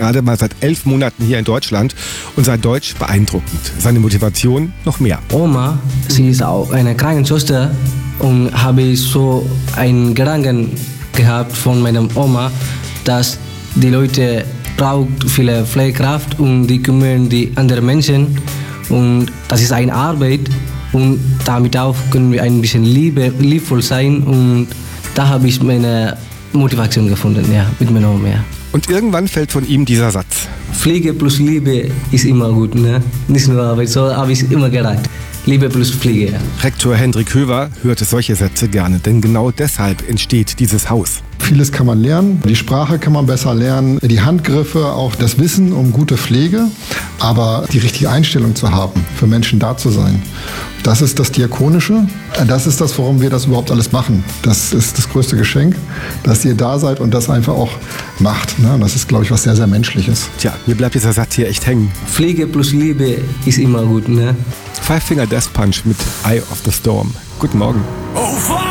gerade mal seit 11 Monaten hier in Deutschland und sein Deutsch beeindruckend. Seine Motivation noch mehr. Oma, sie ist auch eine Krankenschwester und habe ich so einen Gedanken gehabt von meiner Oma, dass die Leute braucht viele Pflegekraft und die kümmern die anderen Menschen und das ist eine Arbeit und damit auch können wir ein bisschen liebevoll sein und da habe ich meine Motivation gefunden, ja, mit meiner Oma. Ja. Und irgendwann fällt von ihm dieser Satz. Pflege plus Liebe ist immer gut, ne? Nicht nur Arbeit, so habe ich immer gedacht. Liebe plus Pflege. Ja. Rektor Hendrik Höver hörte solche Sätze gerne, denn genau deshalb entsteht dieses Haus. Vieles kann man lernen, die Sprache kann man besser lernen, die Handgriffe, auch das Wissen um gute Pflege, aber die richtige Einstellung zu haben, für Menschen da zu sein. Das ist das Diakonische, das ist das, warum wir das überhaupt alles machen. Das ist das größte Geschenk, dass ihr da seid und das einfach auch macht. Ne? Das ist, glaube ich, was sehr, sehr Menschliches. Tja, mir bleibt dieser Satz hier echt hängen. Pflege plus Liebe ist immer gut, ne? Five Finger Death Punch mit Eye of the Storm. Guten Morgen.